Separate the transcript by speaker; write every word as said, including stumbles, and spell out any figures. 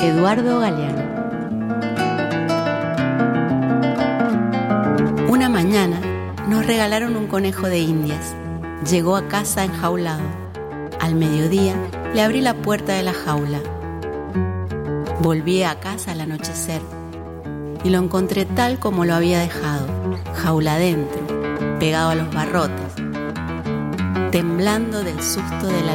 Speaker 1: Eduardo Galeano. Una mañana nos regalaron un conejo de Indias. Llegó a casa enjaulado. Al mediodía le abrí la puerta de la jaula. Volví a casa al anochecer y lo encontré tal como lo había dejado, jaula adentro, pegado a los barrotes, temblando del susto de la